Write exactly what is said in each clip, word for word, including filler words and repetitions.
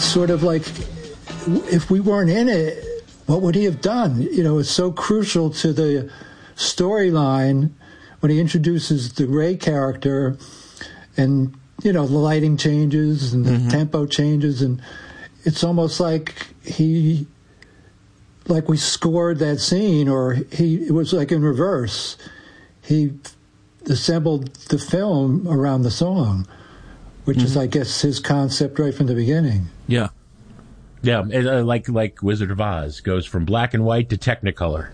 sort of like, if we weren't in it, what would he have done? You know, it's so crucial to the storyline when he introduces the Ray character, and, you know, the lighting changes and the mm-hmm. tempo changes, and it's almost like he, like we scored that scene, or he, it was like in reverse. He assembled the film around the song, which mm-hmm. is, I guess, his concept right from the beginning. Yeah. Yeah, uh, like like Wizard of Oz goes from black and white to Technicolor.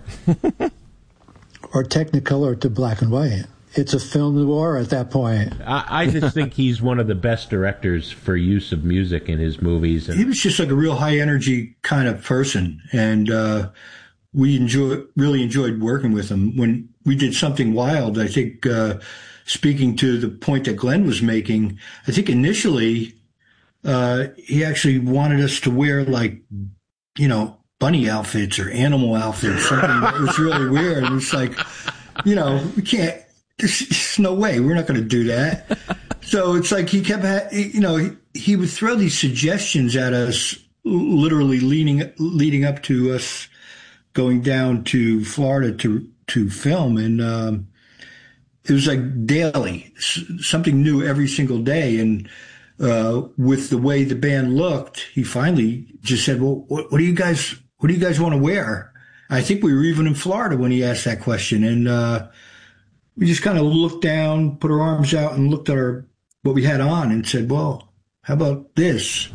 Or Technicolor to black and white. It's a film noir at that point. I, I just think he's one of the best directors for use of music in his movies. And he was just like a real high-energy kind of person, and uh, we enjoy, really enjoyed working with him. When we did Something Wild, I think, uh, speaking to the point that Glenn was making, I think initially... Uh, he actually wanted us to wear, like, you know, bunny outfits or animal outfits, something that was really weird. It was like, you know, we can't, there's, there's no way, we're not going to do that. So it's like he kept, ha- you know, he, he would throw these suggestions at us, literally leading, leading up to us going down to Florida to, to film. And um, it was like daily, something new every single day. And Uh, with the way the band looked, he finally just said, well, what, what do you guys, what do you guys want to wear? I think we were even in Florida when he asked that question. And, uh, we just kind of looked down, put our arms out and looked at our, what we had on and said, well, how about this?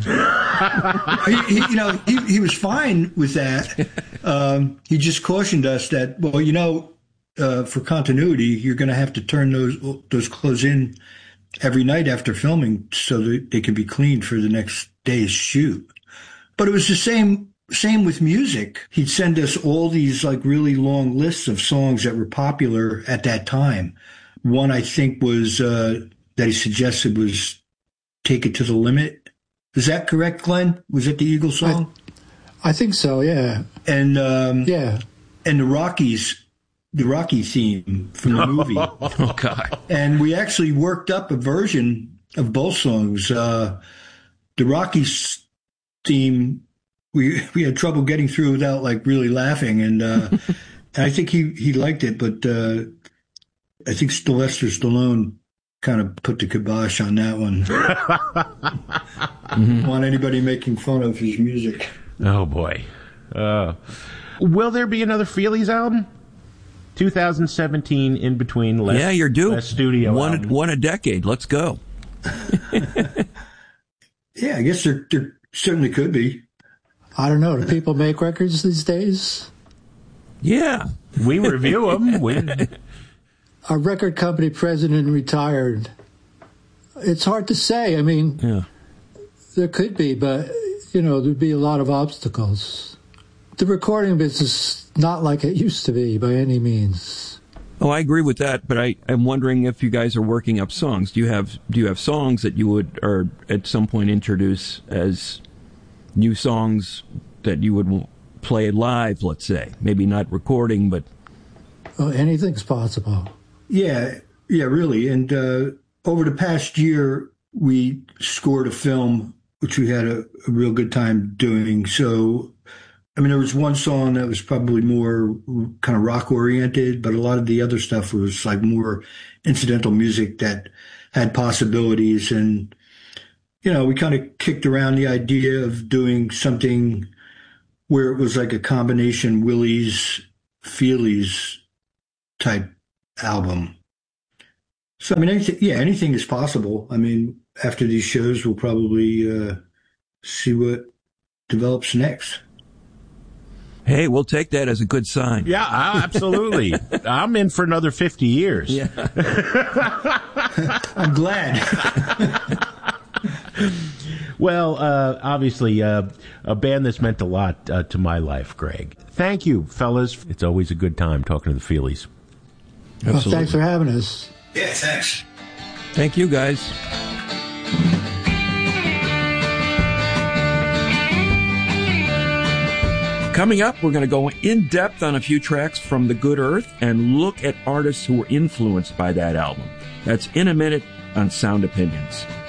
he, he, you know, he, he was fine with that. Um, he just cautioned us that, well, you know, uh, for continuity, you're going to have to turn those, those clothes in every night after filming so that they can be cleaned for the next day's shoot. But it was the same, same with music. He'd send us all these like really long lists of songs that were popular at that time. One I think was, uh, that he suggested was Take It to the Limit. Is that correct, Glenn? Was it the Eagles song? I, I think so, yeah. And, um, yeah. And the Rockies, the Rocky theme from the movie. Oh, God. And we actually worked up a version of both songs. Uh, the Rockies theme, we we had trouble getting through without, like, really laughing. And, uh, and I think he, he liked it, but uh, I think Sylvester Stallone kind of put the kibosh on that one. mm-hmm. Want anybody making fun of his music. Oh, boy. Uh, will there be another Feelies album? twenty seventeen in between less, yeah, you're due. less studio one, album. one a decade. Let's go. Yeah, I guess there, there certainly could be. I don't know. Do people make records these days? Yeah. We review them. We... Our record company president retired. It's hard to say. I mean, yeah. There could be, but, you know, there'd be a lot of obstacles. The recording business not like it used to be by any means. Oh, I agree with that, but I, I'm wondering if you guys are working up songs. Do you have do you have songs that you would or at some point introduce as new songs that you would play live, let's say? Maybe not recording, but... Oh, anything's possible. Yeah, yeah, really. And uh, over the past year, we scored a film, which we had a, a real good time doing. So... I mean, there was one song that was probably more kind of rock oriented, but a lot of the other stuff was like more incidental music that had possibilities. And, you know, we kind of kicked around the idea of doing something where it was like a combination Willie's, Feelies type album. So, I mean, anything, yeah, anything is possible. I mean, after these shows, we'll probably uh, see what develops next. Hey, we'll take that as a good sign. Yeah, absolutely. I'm in for another fifty years. Yeah. I'm glad. Well, uh, obviously, uh, a band that's meant a lot uh, to my life, Greg. Thank you, fellas. It's always a good time talking to the Feelies. Well, thanks for having us. Yeah, thanks. Thank you, guys. Coming up, we're going to go in depth on a few tracks from The Good Earth and look at artists who were influenced by that album. That's in a minute on Sound Opinions.